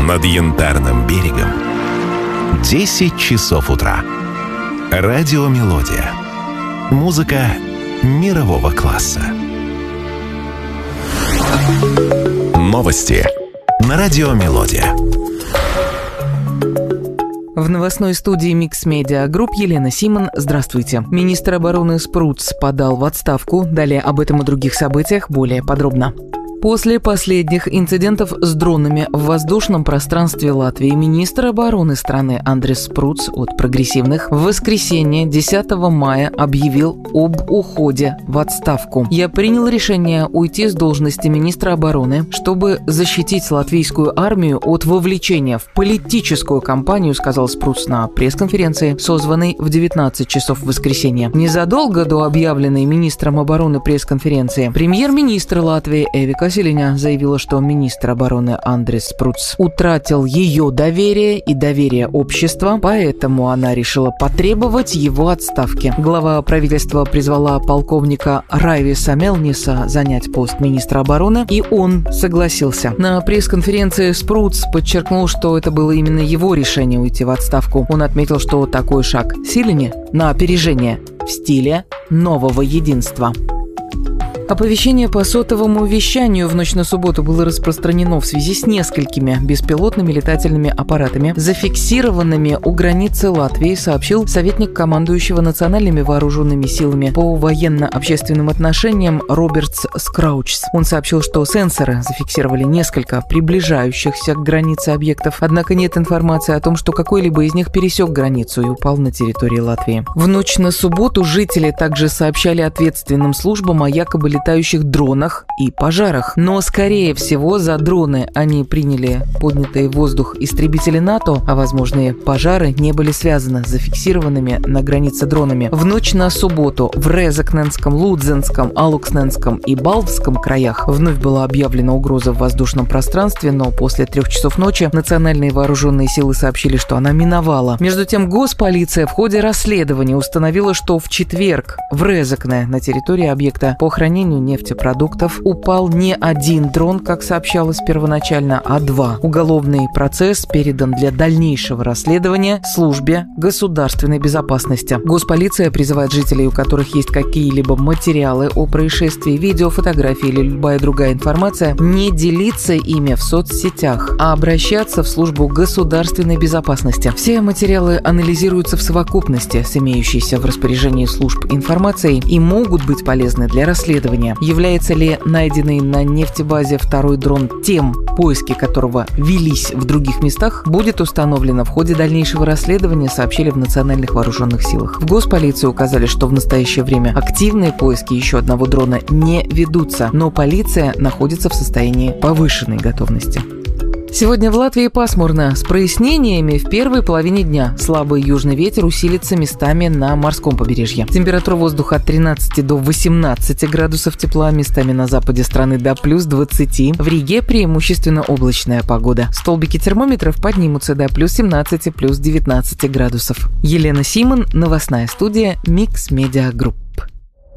над Янтарным берегом 10 часов утра. Радиомелодия. Музыка мирового класса. Новости на Радиомелодия. В новостной студии Mix Media Group Елена Симон. Здравствуйте. Министр обороны Спруц подал в отставку. Далее об этом и других событиях более подробно. После последних инцидентов с дронами в воздушном пространстве Латвии министр обороны страны Андрис Спруц от прогрессивных в воскресенье 10 мая объявил об уходе в отставку. «Я принял решение уйти с должности министра обороны, чтобы защитить латвийскую армию от вовлечения в политическую кампанию», сказал Спруц на пресс-конференции, созванной в 19 часов в воскресенье. Незадолго до объявленной министром обороны пресс-конференции премьер-министр Латвии Эвика Силиня заявила, что министр обороны Андрис Спруц утратил ее доверие и доверие общества, поэтому она решила потребовать его отставки. Глава правительства призвала полковника Райвиса Мелниса занять пост министра обороны, и он согласился. На пресс-конференции Спруц подчеркнул, что это было именно его решение уйти в отставку. Он отметил, что такой шаг Силине на опережение в стиле нового единства. Оповещение по сотовому вещанию в ночь на субботу было распространено в связи с несколькими беспилотными летательными аппаратами, зафиксированными у границы Латвии, сообщил советник командующего национальными вооруженными силами по военно-общественным отношениям Робертс Скраучс. Он сообщил, что сенсоры зафиксировали несколько приближающихся к границе объектов, однако нет информации о том, что какой-либо из них пересек границу и упал на территории Латвии. В ночь на субботу жители также сообщали ответственным службам о якобы летающих дронах и пожарах. Но, скорее всего, за дроны они приняли поднятые в воздух истребители НАТО, а возможные пожары не были связаны с зафиксированными на границе дронами. В ночь на субботу в Резекненском, Лудзенском, Алуксненском и Балтском краях вновь была объявлена угроза в воздушном пространстве, но после 3 часов ночи национальные вооруженные силы сообщили, что она миновала. Между тем, госполиция в ходе расследования установила, что в четверг в Резекне на территории объекта по хранению нефтепродуктов упал не один дрон, как сообщалось первоначально, а 2. Уголовный процесс передан для дальнейшего расследования службе государственной безопасности. Госполиция призывает жителей, у которых есть какие-либо материалы о происшествии, видео, фотографии или любая другая информация, не делиться ими в соцсетях, а обращаться в службу государственной безопасности. Все материалы анализируются в совокупности с имеющейся в распоряжении служб информацией и могут быть полезны для расследования. Является ли найденный на нефтебазе второй дрон тем, поиски которого велись в других местах, будет установлено в ходе дальнейшего расследования, сообщили в национальных вооруженных силах. В госполиции указали, что в настоящее время активные поиски еще одного дрона не ведутся, но полиция находится в состоянии повышенной готовности. Сегодня в Латвии пасмурно, с прояснениями в первой половине дня. Слабый южный ветер усилится местами на морском побережье. Температура воздуха от 13 до 18 градусов тепла, местами на западе страны до плюс 20. В Риге преимущественно облачная погода. Столбики термометров поднимутся до плюс 17, плюс 19 градусов. Елена Симон, новостная студия Mix Media Group.